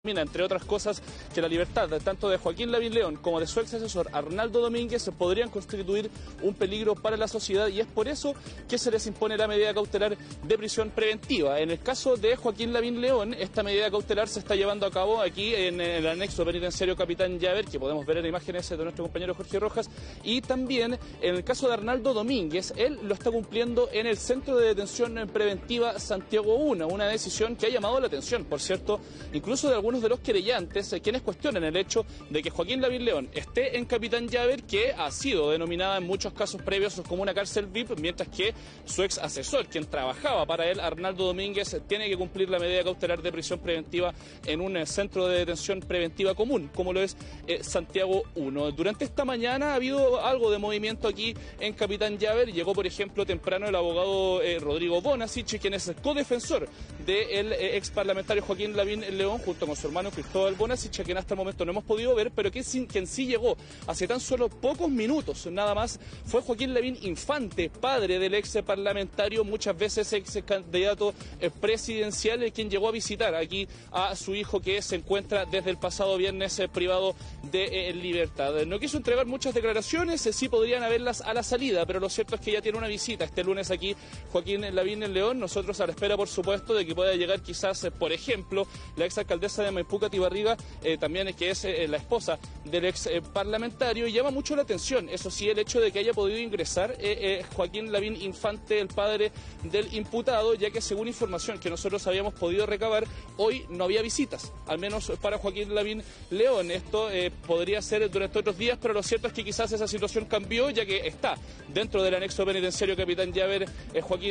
Entre otras cosas, que la libertad tanto de Joaquín Lavín León como de su ex asesor Arnaldo Domínguez podrían constituir un peligro para la sociedad, y es por eso que se les impone la medida cautelar de prisión preventiva. En el caso de Joaquín Lavín León, esta medida cautelar se está llevando a cabo aquí en el anexo penitenciario Capitán Llaver, que podemos ver en imágenes de nuestro compañero Jorge Rojas, y también en el caso de Arnaldo Domínguez, él lo está cumpliendo en el Centro de Detención Preventiva Santiago 1, una decisión que ha llamado la atención, por cierto, incluso de algunos de los querellantes, quienes cuestionan el hecho de que Joaquín Lavín León esté en Capitán Llaver, que ha sido denominada en muchos casos previos como una cárcel VIP, mientras que su ex asesor, quien trabajaba para él, Arnaldo Domínguez, tiene que cumplir la medida cautelar de prisión preventiva en un centro de detención preventiva común, como lo es Santiago 1. Durante esta mañana ha habido algo de movimiento aquí en Capitán Llaver. Llegó, por ejemplo, temprano el abogado Rodrigo Bonasich, quien es codefensor del ex parlamentario Joaquín Lavín León, junto con su hermano Cristóbal Bonasich, a quien hasta el momento no hemos podido ver, pero quien sí llegó hace tan solo pocos minutos nada más fue Joaquín Lavín Infante, padre del ex parlamentario, muchas veces ex candidato presidencial, quien llegó a visitar aquí a su hijo, que se encuentra desde el pasado viernes privado de libertad. No quiso entregar muchas declaraciones, sí podrían haberlas a la salida, pero lo cierto es que ya tiene una visita este lunes aquí Joaquín Lavín León. Nosotros a la espera, por supuesto, de que pueda llegar quizás, por ejemplo, la ex alcaldesa de Maipú, Katy Barriga, también, que es la esposa del ex parlamentario, y llama mucho la atención, eso sí, el hecho de que haya podido ingresar Joaquín Lavín Infante, el padre del imputado, ya que según información que nosotros habíamos podido recabar, hoy no había visitas, al menos para Joaquín Lavín León. Esto podría ser durante otros días, pero lo cierto es que quizás esa situación cambió, ya que está dentro del anexo penitenciario Capitán Llaver Joaquín